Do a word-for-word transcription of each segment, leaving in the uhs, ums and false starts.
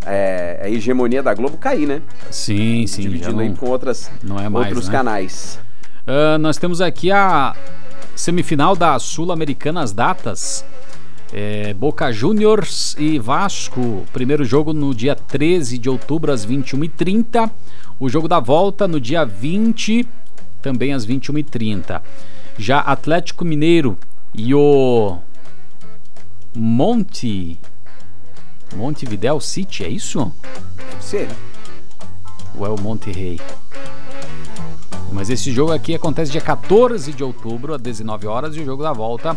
é, a hegemonia da Globo cair, né? Sim, sim. Dividindo não, aí com outras, não é mais, outros né? canais. Uh, nós temos aqui a semifinal da Sul-Americana, as datas. É, Boca Juniors e Vasco. Primeiro jogo no dia treze de outubro, às vinte e uma e trinta. O jogo da volta no dia vinte, também às vinte e uma e trinta. Já Atlético Mineiro e o Monte... Montevideo City, é isso? Sim. Ou é o Monte Rei? Mas esse jogo aqui acontece dia quatorze de outubro, às dezenove horas, e o jogo da volta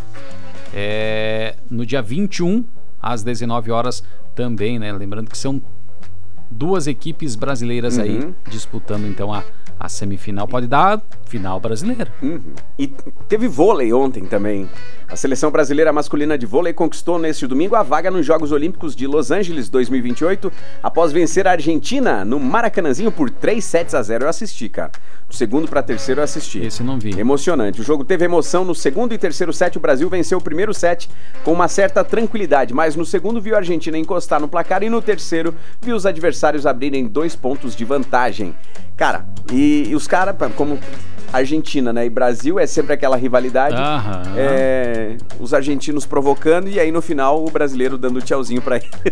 é no dia vinte e um, às dezenove horas também, né? Lembrando que são duas equipes brasileiras uhum. aí disputando então a, a semifinal. Pode dar final brasileira. Uhum. E teve vôlei ontem também. A seleção brasileira masculina de vôlei conquistou neste domingo a vaga nos Jogos Olímpicos de Los Angeles dois mil e vinte e oito, após vencer a Argentina no Maracanãzinho por três sets a zero. Eu assisti, cara. Do segundo para terceiro eu assisti. Esse não vi. Emocionante. O jogo teve emoção. No segundo e terceiro set, o Brasil venceu o primeiro set com uma certa tranquilidade, mas no segundo viu a Argentina encostar no placar e no terceiro viu os adversários abrirem dois pontos de vantagem. Cara, e, e os caras, como Argentina, né, e Brasil, é sempre aquela rivalidade. Aham. É, os argentinos provocando e aí no final o brasileiro dando tchauzinho pra eles.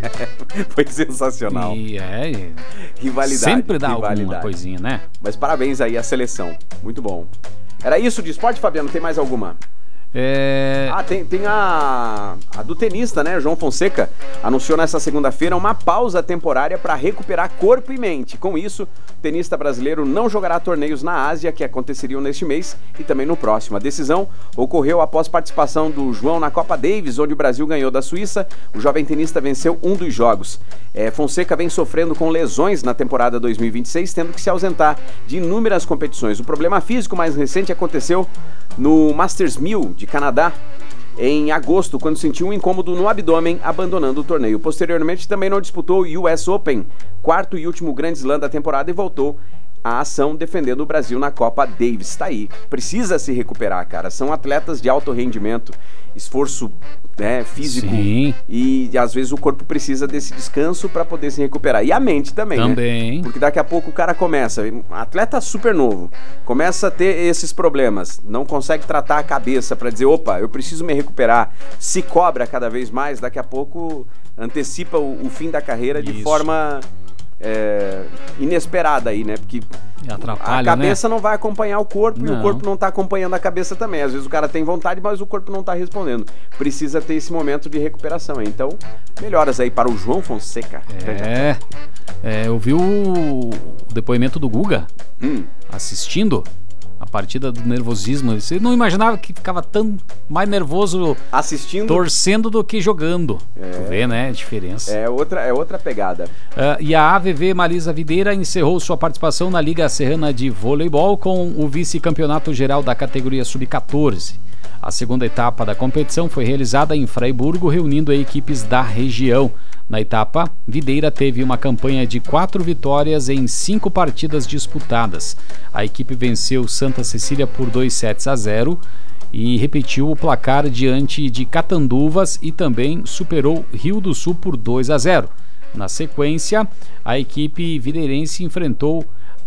Foi sensacional. E é, rivalidade. Sempre dá rivalidade. alguma coisinha, né? Mas parabéns aí à seleção. Muito bom. Era isso de esporte, Fabiano? Tem mais alguma? É... Ah, tem, tem a, a do tenista, né? João Fonseca anunciou nessa segunda-feira uma pausa temporária para recuperar corpo e mente. Com isso, o tenista brasileiro não jogará torneios na Ásia, que aconteceriam neste mês e também no próximo. A decisão ocorreu após participação do João na Copa Davis, onde o Brasil ganhou da Suíça. O jovem tenista venceu um dos jogos. É, Fonseca vem sofrendo com lesões na temporada dois mil e vinte e seis, tendo que se ausentar de inúmeras competições. O problema físico mais recente aconteceu no Masters mil de Canadá, em agosto, quando sentiu um incômodo no abdômen, abandonando o torneio. Posteriormente, também não disputou o U S Open, quarto e último Grand Slam da temporada, e voltou à ação defendendo o Brasil na Copa Davis. Tá aí. Precisa se recuperar, cara. São atletas de alto rendimento, esforço, né, físico. Sim. E às vezes o corpo precisa desse descanso para poder se recuperar. E a mente também, Também. né? Porque daqui a pouco o cara começa, um atleta super novo, começa a ter esses problemas, não consegue tratar a cabeça para dizer, opa, eu preciso me recuperar, se cobra cada vez mais, daqui a pouco antecipa o, o fim da carreira de Isso. forma é, inesperada aí, né? Porque atrapalha, a cabeça né? não vai acompanhar o corpo Não. e o corpo não tá acompanhando a cabeça também. Às vezes o cara tem vontade, mas o corpo não tá respondendo. Precisa ter esse momento de recuperação aí. Então, melhoras aí para o João Fonseca. É, é eu vi o, o depoimento do Guga hum. assistindo a partida do nervosismo. Você não imaginava que ficava tão mais nervoso assistindo, torcendo do que jogando. É. Tu vê, né, a diferença. É outra, é outra pegada. Uh, e a A V V Marisa Videira encerrou sua participação na Liga Serrana de Voleibol com o vice-campeonato geral da categoria sub catorze. A segunda etapa da competição foi realizada em Fraiburgo, reunindo equipes da região. Na etapa, Videira teve uma campanha de quatro vitórias em cinco partidas disputadas. A equipe venceu Santa Cecília por dois sets a zero e repetiu o placar diante de Catanduvas e também superou Rio do Sul por dois a zero. Na sequência, a equipe videirense enfrentou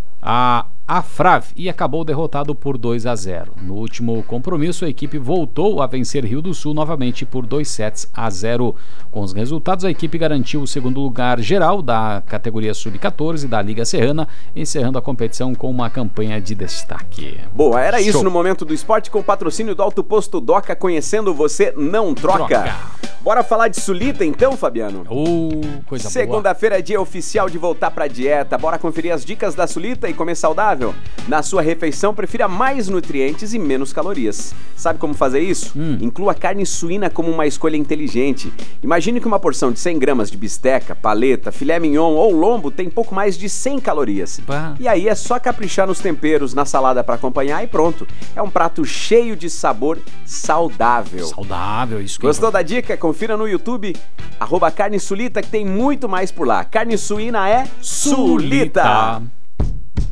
a Afrav e acabou derrotado por dois a zero. No último compromisso, a equipe voltou a vencer Rio do Sul novamente por dois sets a zero. Com os resultados, a equipe garantiu o segundo lugar geral da categoria sub catorze da Liga Serrana, encerrando a competição com uma campanha de destaque. Boa, era Show. Isso no Momento do Esporte, com o patrocínio do Alto Posto Doca. Conhecendo você, não troca. Troca. Bora falar de Sulita então, Fabiano? Oh, coisa boa. Segunda-feira é dia oficial de voltar pra dieta. Bora conferir as dicas da Sulita e comer saudável? Na sua refeição, prefira mais nutrientes e menos calorias. Sabe como fazer isso? Hum. Inclua carne suína como uma escolha inteligente. Imagine que uma porção de cem gramas de bisteca, paleta, filé mignon ou lombo tem pouco mais de cem calorias. Bah. E aí é só caprichar nos temperos, na salada para acompanhar e pronto. É um prato cheio de sabor saudável. Saudável, isso que Gostou da dica? Confira no YouTube, arroba Carne Sulita, que tem muito mais por lá. Carne suína é Sulita. Sulita.